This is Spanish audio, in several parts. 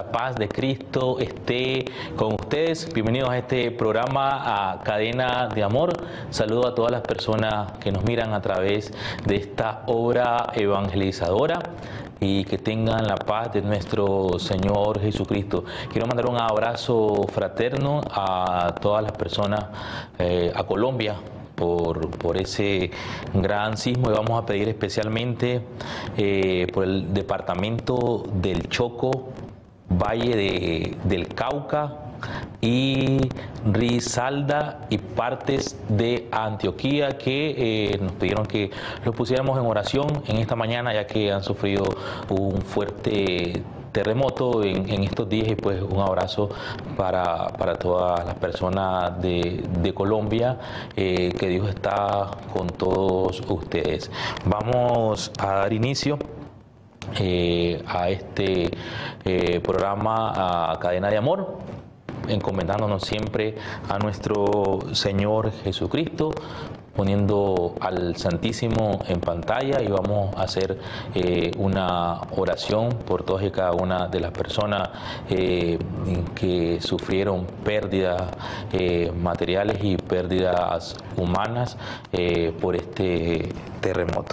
la paz de Cristo esté con ustedes. Bienvenidos a este programa, a Cadena de Amor. Saludo a todas las personas que nos miran a través de esta obra evangelizadora y que tengan la paz de nuestro Señor Jesucristo. Quiero mandar un abrazo fraterno a todas las personas, a Colombia, por ese gran sismo, y vamos a pedir especialmente por el departamento del Chocó, Valle del Cauca y Risaralda y partes de Antioquia, que nos pidieron que los pusiéramos en oración en esta mañana, ya que han sufrido un fuerte terremoto en estos días. Y pues un abrazo para todas las personas de Colombia, que Dios está con todos ustedes. Vamos a dar inicio a este programa, a Cadena de Amor, encomendándonos siempre a nuestro Señor Jesucristo, poniendo al Santísimo en pantalla, y vamos a hacer una oración por todas y cada una de las personas que sufrieron pérdidas materiales y pérdidas humanas por este terremoto.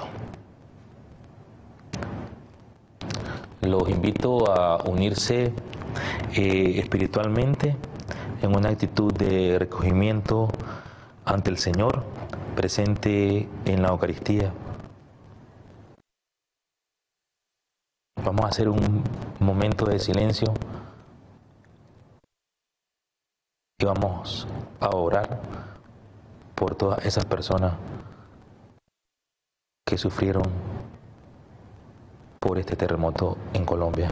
Los invito a unirse espiritualmente en una actitud de recogimiento ante el Señor, presente en la Eucaristía. Vamos a hacer un momento de silencio y vamos a orar por todas esas personas que sufrieron por este terremoto en Colombia.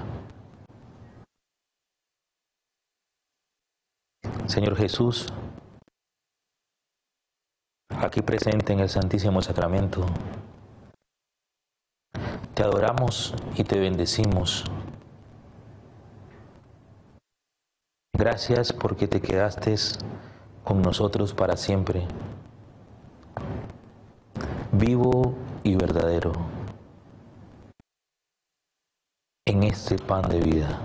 Señor Jesús, aquí presente en el Santísimo Sacramento, te adoramos y te bendecimos. Gracias porque te quedaste con nosotros para siempre, vivo y verdadero, en este pan de vida.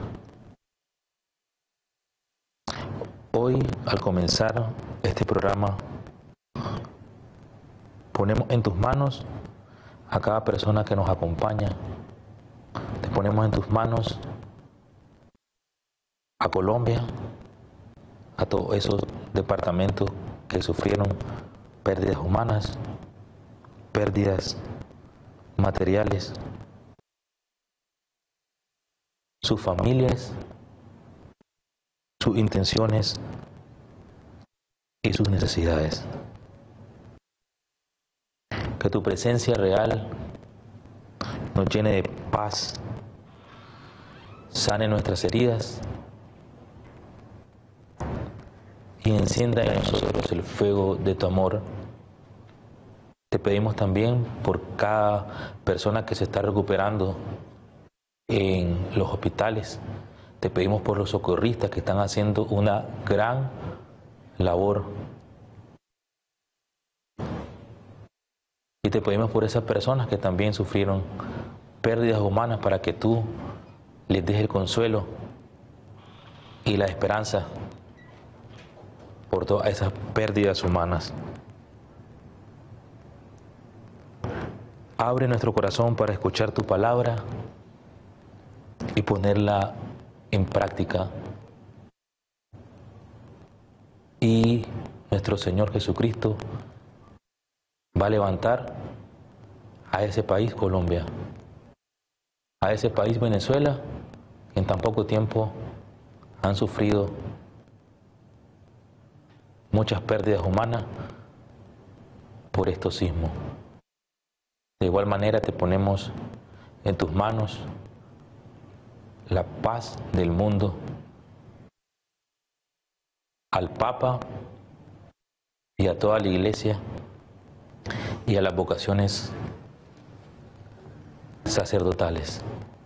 Hoy, al comenzar este programa, ponemos en tus manos a cada persona que nos acompaña. Te ponemos en tus manos a Colombia, a todos esos departamentos que sufrieron pérdidas humanas, pérdidas materiales, sus familias, sus intenciones y sus necesidades. Que tu presencia real nos llene de paz, sane nuestras heridas y encienda en nosotros el fuego de tu amor. Te pedimos también por cada persona que se está recuperando en los hospitales. Te pedimos por los socorristas que están haciendo una gran labor. Y te pedimos por esas personas que también sufrieron pérdidas humanas, para que tú les des el consuelo y la esperanza por todas esas pérdidas humanas. Abre nuestro corazón para escuchar tu palabra y ponerla en práctica. Y nuestro Señor Jesucristo va a levantar a ese país, Colombia, a ese país, Venezuela, que en tan poco tiempo han sufrido muchas pérdidas humanas por estos sismos. De igual manera te ponemos en tus manos la paz del mundo, al Papa y a toda la Iglesia y a las vocaciones sacerdotales.